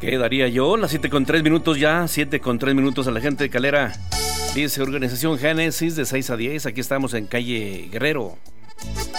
¿Qué daría yo? Las 7:03 ya, 7:03 a la gente de Calera. Dice Organización Génesis de 6 a 10. Aquí estamos en calle Guerrero.